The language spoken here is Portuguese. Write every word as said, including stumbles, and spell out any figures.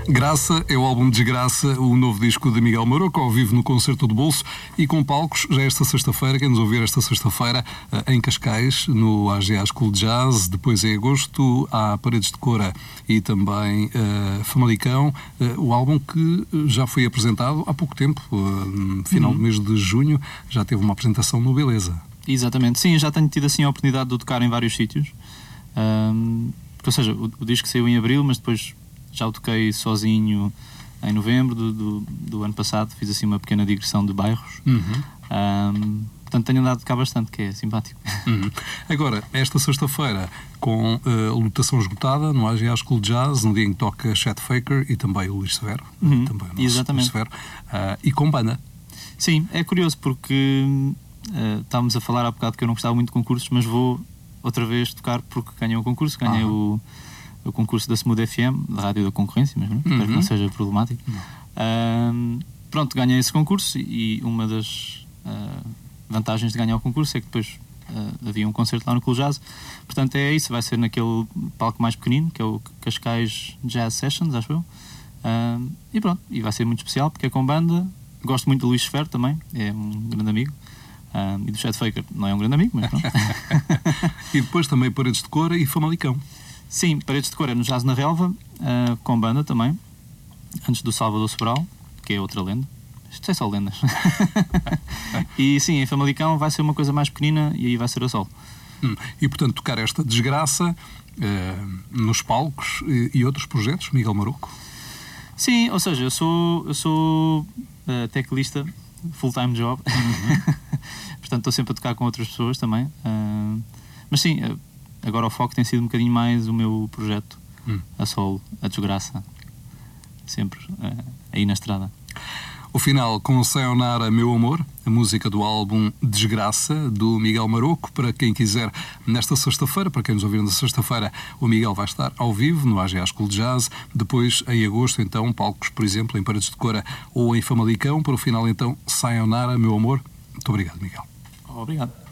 Graça é o álbum Desgraça, o novo disco de Miguel Maroco, ao vivo no Concerto do Bolso e com palcos já esta sexta-feira. Quem nos ouvir esta sexta-feira em Cascais, no A G A School de Jazz, depois em agosto há Paredes de Cora e também uh, Famalicão, uh, o álbum que já foi apresentado há pouco tempo, uh, no final uhum. do mês de junho, já teve uma apresentação no Beleza. Exatamente, sim, já tenho tido assim a oportunidade de tocar em vários sítios, um, ou seja, o, o disco saiu em abril, mas depois já o toquei sozinho em novembro do, do, do ano passado, fiz assim uma pequena digressão de bairros. Uhum. Um, portanto tenho andado a tocar bastante, que é simpático. Uhum. Agora, esta sexta-feira, com uh, lotação esgotada no A G A School de Jazz, no dia em que toca Chet Faker e também o Luís Severo, uhum. também o nosso Exatamente. Luís Severo, uh, e com banda. Sim, é curioso porque uh, estávamos a falar há bocado que eu não gostava muito de concursos, mas vou outra vez tocar porque ganhei o concurso, ganhei uhum. o o concurso da Smooth F M, da Rádio da Concorrência, mas não, uhum. espero que não seja problemático. Uh, pronto, ganhei esse concurso e uma das uh, vantagens de ganhar o concurso é que depois uh, havia um concerto lá no Cool Jazz. Portanto, é isso, vai ser naquele palco mais pequenino, que é o Cascais Jazz Sessions, acho eu. Uh, e pronto, e vai ser muito especial porque é com banda. Gosto muito do Luís Severo também, é um grande amigo. Uh, e do Chet Faker, não é um grande amigo, mas pronto. E depois também Paredes de Cora e Famalicão. Sim, Paredes de Cora no Jazz na Relva, uh, com banda também, antes do Salvador Sobral, que é outra lenda. Isto é só lendas. E sim, em Famalicão vai ser uma coisa mais pequenina e aí vai ser a solo. Hum. E portanto tocar esta Desgraça uh, nos palcos e, e outros projetos, Miguel Maroco? Sim, ou seja, eu sou, eu sou uh, teclista, full-time job, uhum. Portanto estou sempre a tocar com outras pessoas também, uh, mas sim, uh, agora o foco tem sido um bocadinho mais o meu projeto, hum. a solo, a Desgraça, sempre uh, aí na estrada. O final com Sayonara Meu Amor, a música do álbum Desgraça, do Miguel Maroco. Para quem quiser, nesta sexta-feira, para quem nos ouvir na sexta-feira, o Miguel vai estar ao vivo no A G A School de Jazz. Depois, em agosto, então, palcos, por exemplo, em Paredes de Cora ou em Famalicão. Para o final, então, Sayonara Meu Amor. Muito obrigado, Miguel. Obrigado.